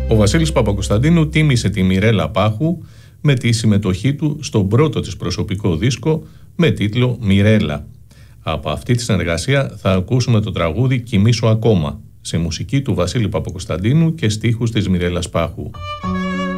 Ο Βασίλης Παπακοσταντίνου τίμησε τη Μιρέλα Πάχου με τη συμμετοχή του στον πρώτο της προσωπικό δίσκο με τίτλο «Μιρέλα». Από αυτή τη συνεργασία θα ακούσουμε το τραγούδι «Κοιμήσου ακόμα», σε μουσική του Βασίλη Παπακοσταντίνου και στίχους της Μιρέλας Πάχου.